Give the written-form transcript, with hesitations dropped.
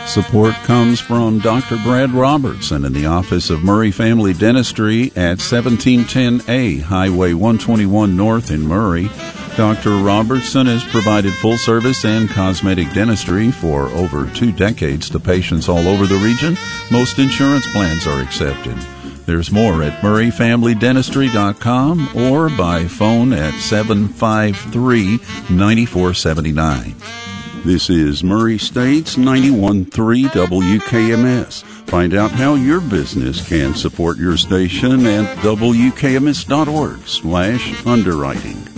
Support comes from Dr. Brad Robertson in the office of Murray Family Dentistry at 1710A Highway 121 North in Murray. Dr. Robertson has provided full service and cosmetic dentistry for over 2 decades to patients all over the region. Most insurance plans are accepted. There's more at murrayfamilydentistry.com or by phone at 753-9479. This is Murray State's 91.3 WKMS. Find out how your business can support your station at wkms.org/underwriting.